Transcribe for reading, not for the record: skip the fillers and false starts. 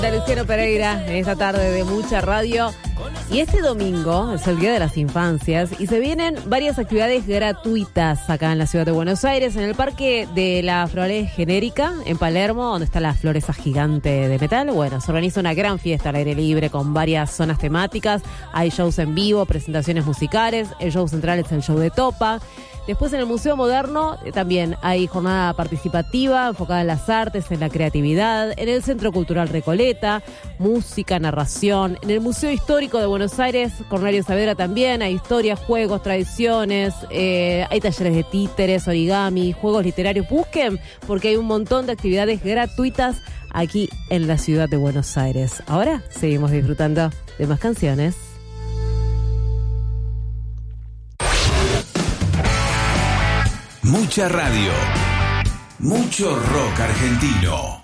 Luciano Pereira en esta tarde de mucha radio. Y este domingo es el Día de las Infancias y se vienen varias actividades gratuitas acá en la ciudad de Buenos Aires, en el Parque de la Flores Genérica, en Palermo, donde está la flor esa gigante de metal. Bueno, se organiza una gran fiesta al aire libre con varias zonas temáticas. Hay shows en vivo, presentaciones musicales. El show central es el show de Topa. Después en el Museo Moderno también hay jornada participativa enfocada en las artes, en la creatividad. En el Centro Cultural Recoleta, música, narración. En el Museo Histórico de Buenos Aires, Cornelio Saavedra también, hay historia, juegos, tradiciones. Hay talleres de títeres, origami, juegos literarios. Busquen porque hay un montón de actividades gratuitas aquí en la ciudad de Buenos Aires. Ahora seguimos disfrutando de más canciones. Mucha radio, mucho rock argentino.